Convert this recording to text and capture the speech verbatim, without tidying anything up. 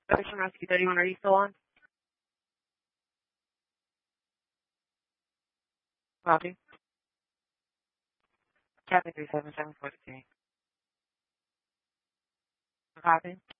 Ocean Rescue thirty-one, are you still on? Copy. Captain three seven seven four three. Copy.